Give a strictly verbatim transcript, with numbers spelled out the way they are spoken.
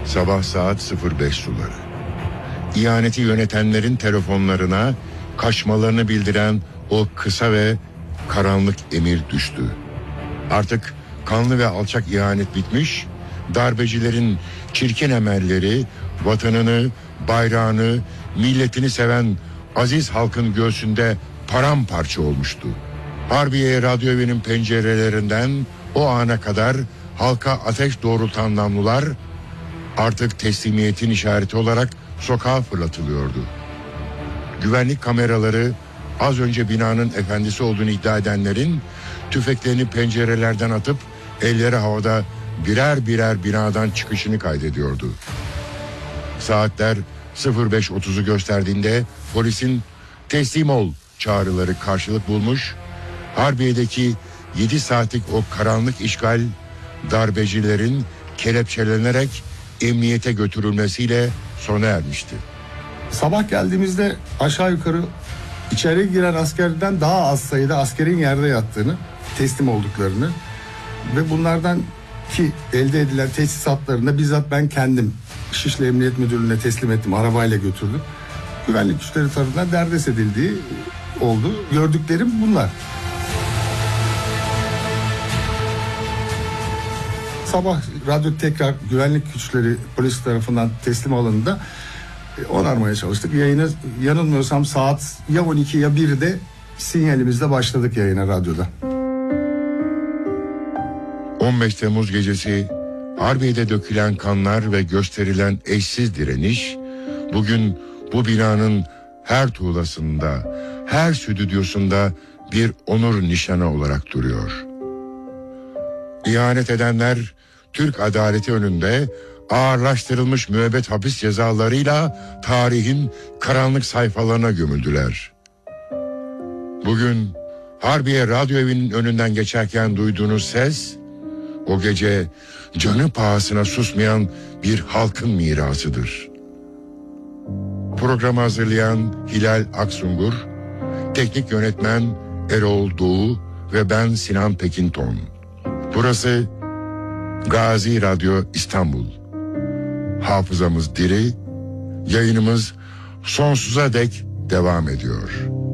Sabah saat sıfır beş suları. İhaneti yönetenlerin telefonlarına kaçmalarını bildiren o kısa ve karanlık emir düştü. Artık kanlı ve alçak ihanet bitmiş, darbecilerin çirkin emelleri vatanını, bayrağını, milletini seven aziz halkın göğsünde paramparça olmuştu. Harbiye Radyo Evi'nin pencerelerinden o ana kadar halka ateş doğrultan namlular artık teslimiyetin işareti olarak sokağa fırlatılıyordu. Güvenlik kameraları az önce binanın efendisi olduğunu iddia edenlerin tüfeklerini pencerelerden atıp elleri havada birer birer binadan çıkışını kaydediyordu. Saatler sıfır beş otuzu gösterdiğinde polisin teslim ol çağrıları karşılık bulmuş, Harbiye'deki yedi saatlik o karanlık işgal darbecilerin kelepçelenerek emniyete götürülmesiyle sona ermişti. Sabah geldiğimizde aşağı yukarı içeri giren askerden daha az sayıda askerin yerde yattığını, teslim olduklarını ve bunlardan ki elde edilen tesisatlarını bizzat ben kendim Şişli Emniyet Müdürlüğü'ne teslim ettim, arabayla götürdüm. Güvenlik güçleri tarafından derdest edildiği oldu. Gördüklerim bunlar. Sabah radyo tekrar güvenlik güçleri polis tarafından teslim alındığında onarmaya çalıştık. Yayını yanılmıyorsam saat ya on iki ya birde sinyalimizle başladık yayına radyoda. on beş Temmuz gecesi Harbiye'de dökülen kanlar ve gösterilen eşsiz direniş bugün bu binanın her tuğlasında, her stüdyosunda bir onur nişanı olarak duruyor. İhanet edenler Türk adaleti önünde ağırlaştırılmış müebbet hapis cezalarıyla tarihin karanlık sayfalarına gömüldüler. Bugün Harbiye Radyo Evi'nin önünden geçerken duyduğunuz ses, o gece canı pahasına susmayan bir halkın mirasıdır. Programı hazırlayan Hilal Aksungur, teknik yönetmen Erol Doğu ve ben Sinan Pekinton. Burası Gazi Radyo İstanbul. Hafızamız diri, yayınımız sonsuza dek devam ediyor.